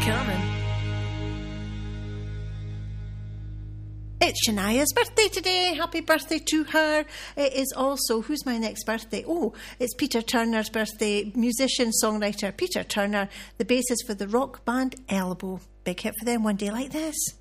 coming. It's Shania's birthday today. Happy birthday to her. It is also, who's my next birthday? Oh, it's Peter Turner's birthday. Musician, songwriter Peter Turner, the bassist for the rock band Elbow. Big hit for them, One Day Like This.